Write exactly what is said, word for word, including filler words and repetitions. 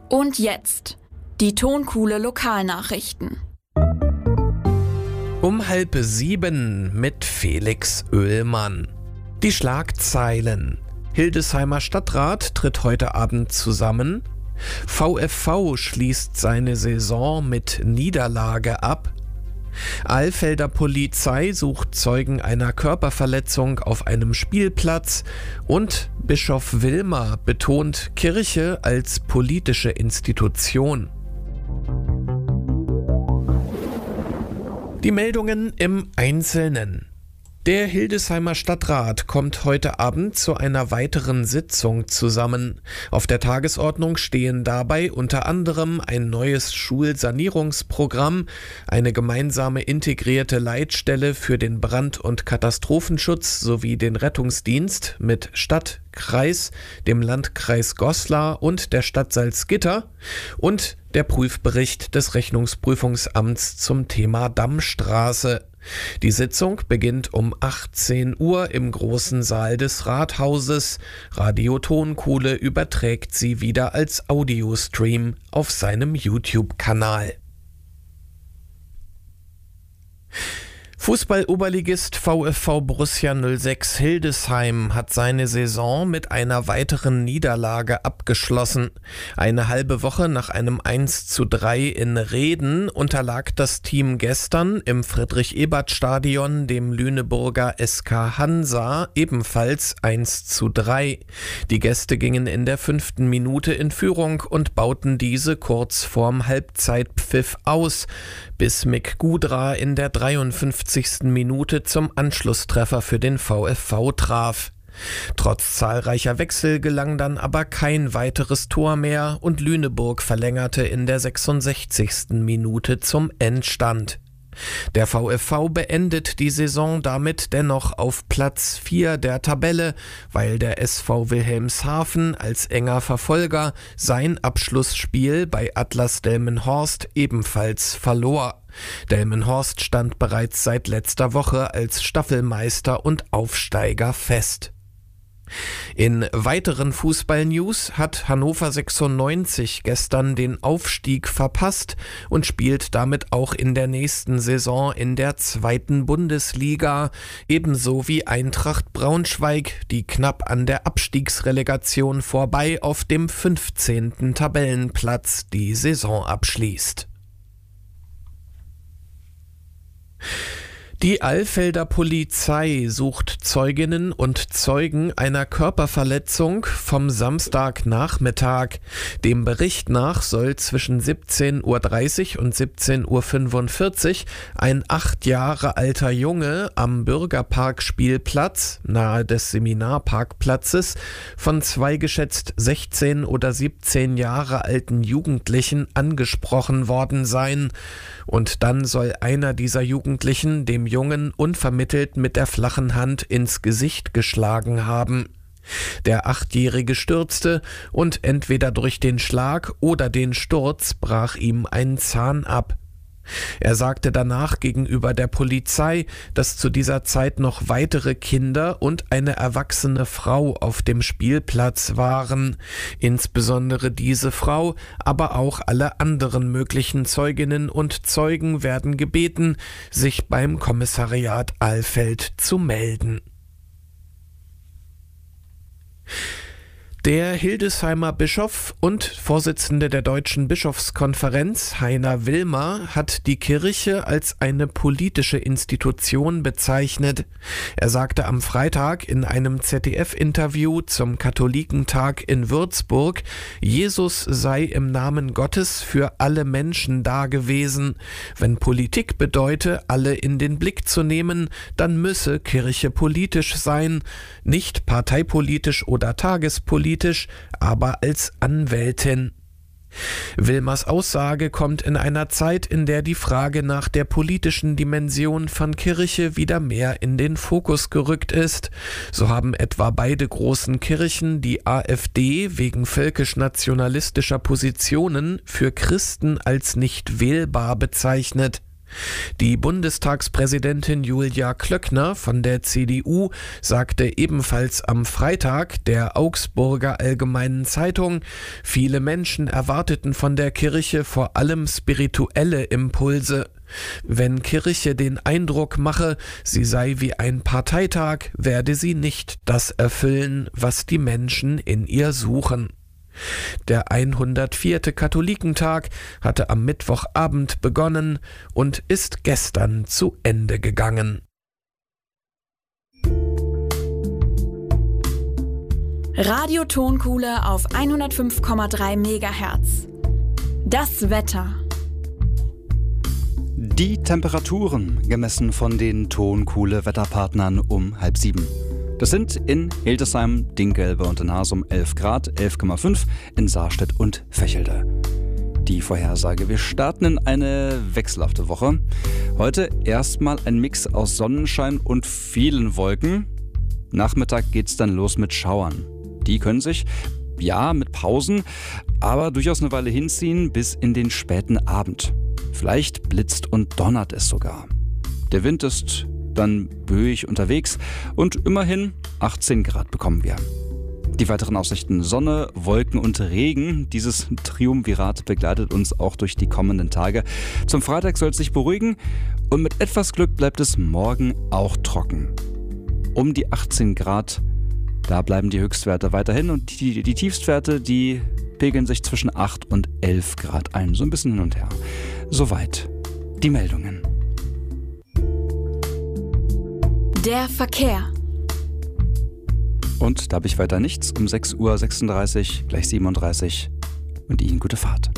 Und jetzt die Tonkuhle Lokalnachrichten. Um halb sieben mit Felix Oehlmann. Die Schlagzeilen. Hildesheimer Stadtrat tritt heute Abend zusammen. VfV schließt seine Saison mit Niederlage ab. Alfelder Polizei sucht Zeugen einer Körperverletzung auf einem Spielplatz und Bischof Wilmer betont Kirche als politische Institution. Die Meldungen im Einzelnen. Der Hildesheimer Stadtrat kommt heute Abend zu einer weiteren Sitzung zusammen. Auf der Tagesordnung stehen dabei unter anderem ein neues Schulsanierungsprogramm, eine gemeinsame integrierte Leitstelle für den Brand- und Katastrophenschutz sowie den Rettungsdienst mit Stadt, Kreis, dem Landkreis Goslar und der Stadt Salzgitter und der Prüfbericht des Rechnungsprüfungsamts zum Thema Dammstraße. Die Sitzung beginnt um achtzehn Uhr im großen Saal des Rathauses. Radio Tonkuhle überträgt sie wieder als Audiostream auf seinem YouTube-Kanal. Fußball-Oberligist VfV Borussia null sechs Hildesheim hat seine Saison mit einer weiteren Niederlage abgeschlossen. Eine halbe Woche nach einem eins zu drei in Rheden unterlag das Team gestern im Friedrich-Ebert-Stadion dem Lüneburger S K Hansa ebenfalls eins zu drei. Die Gäste gingen in der fünften Minute in Führung und bauten diese kurz vorm Halbzeitpfiff aus, bis Mick Gudra in der dreiundfünfzigsten Minute zum Anschlusstreffer für den VfV traf. Trotz zahlreicher Wechsel gelang dann aber kein weiteres Tor mehr und Lüneburg verlängerte in der sechsundsechzigsten Minute zum Endstand. Der VfV beendet die Saison damit dennoch auf Platz vier der Tabelle, weil der S V Wilhelmshaven als enger Verfolger sein Abschlussspiel bei Atlas Delmenhorst ebenfalls verlor. Delmenhorst stand bereits seit letzter Woche als Staffelmeister und Aufsteiger fest. In weiteren Fußball-News hat Hannover sechsundneunzig gestern den Aufstieg verpasst und spielt damit auch in der nächsten Saison in der zweiten Bundesliga, ebenso wie Eintracht Braunschweig, die knapp an der Abstiegsrelegation vorbei auf dem fünfzehnten Tabellenplatz die Saison abschließt. Die Alfelder Polizei sucht Zeuginnen und Zeugen einer Körperverletzung vom Samstagnachmittag. Dem Bericht nach soll zwischen siebzehn Uhr dreißig und siebzehn Uhr fünfundvierzig ein acht Jahre alter Junge am Bürgerparkspielplatz nahe des Seminarparkplatzes von zwei geschätzt sechzehn oder siebzehn Jahre alten Jugendlichen angesprochen worden sein. Und dann soll einer dieser Jugendlichen dem Jungen unvermittelt mit der flachen Hand ins Gesicht geschlagen haben. Der Achtjährige stürzte und entweder durch den Schlag oder den Sturz brach ihm ein Zahn ab. Er sagte danach gegenüber der Polizei, dass zu dieser Zeit noch weitere Kinder und eine erwachsene Frau auf dem Spielplatz waren. Insbesondere diese Frau, aber auch alle anderen möglichen Zeuginnen und Zeugen werden gebeten, sich beim Kommissariat Alfeld zu melden. Der Hildesheimer Bischof und Vorsitzende der Deutschen Bischofskonferenz, Heiner Wilmer, hat die Kirche als eine politische Institution bezeichnet. Er sagte am Freitag in einem Z D F-Interview zum Katholikentag in Würzburg, Jesus sei im Namen Gottes für alle Menschen da gewesen. Wenn Politik bedeute, alle in den Blick zu nehmen, dann müsse Kirche politisch sein, nicht parteipolitisch oder tagespolitisch, aber als Anwältin. Wilmers Aussage kommt in einer Zeit, in der die Frage nach der politischen Dimension von Kirche wieder mehr in den Fokus gerückt ist. So haben etwa beide großen Kirchen die AfD wegen völkisch-nationalistischer Positionen für Christen als nicht wählbar bezeichnet. Die Bundestagspräsidentin Julia Klöckner von der C D U sagte ebenfalls am Freitag der Augsburger Allgemeinen Zeitung, viele Menschen erwarteten von der Kirche vor allem spirituelle Impulse. Wenn Kirche den Eindruck mache, sie sei wie ein Parteitag, werde sie nicht das erfüllen, was die Menschen in ihr suchen. Der hundertvierte Katholikentag hatte am Mittwochabend begonnen und ist gestern zu Ende gegangen. Radio Tonkuhle auf hundertfünf Komma drei Megahertz. Das Wetter. Die Temperaturen gemessen von den Tonkuhle-Wetterpartnern um halb sieben. Das sind in Hildesheim, Dinkelbe und in Hasum elf Grad, elf Komma fünf, in Saarstedt und Vechelde. Die Vorhersage: Wir starten in eine wechselhafte Woche. Heute erstmal ein Mix aus Sonnenschein und vielen Wolken. Nachmittag geht's dann los mit Schauern. Die können sich, ja, mit Pausen, aber durchaus eine Weile hinziehen bis in den späten Abend. Vielleicht blitzt und donnert es sogar. Der Wind ist dann böig unterwegs und immerhin achtzehn Grad bekommen wir. Die weiteren Aussichten: Sonne, Wolken und Regen. Dieses Triumvirat begleitet uns auch durch die kommenden Tage. Zum Freitag soll es sich beruhigen und mit etwas Glück bleibt es morgen auch trocken. Um die achtzehn Grad, da bleiben die Höchstwerte weiterhin und die, die Tiefstwerte, die pegeln sich zwischen acht und elf Grad ein. So ein bisschen hin und her. Soweit die Meldungen. Der Verkehr. Und da habe ich weiter nichts. Um sechs Uhr sechsunddreißig, gleich siebenunddreißig. Und Ihnen gute Fahrt.